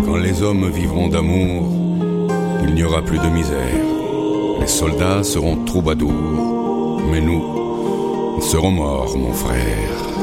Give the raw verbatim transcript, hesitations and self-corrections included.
Quand les hommes vivront d'amour, il n'y aura plus de misère. Les soldats seront troubadours, mais nous, nous serons morts, mon frère.